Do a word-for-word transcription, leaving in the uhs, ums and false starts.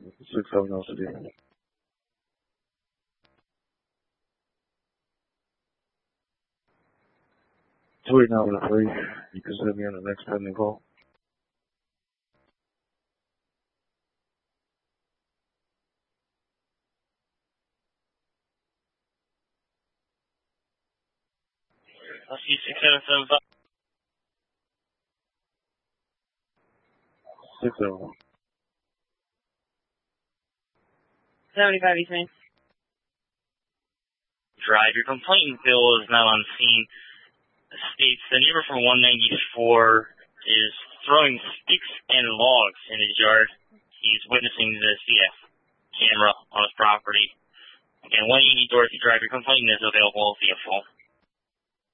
six seven zero city. two eight nine one three. You can send me on the next pending call. I'll see six seven seven five. six seven one. seventy-five East Main. Drive. Your complaint bill is now on scene. It states the neighbor from one ninety-four is throwing sticks and logs in his yard. He's witnessing the C F camera on his property. Again, one eighty Dorothy Drive. Your complaint is available via phone.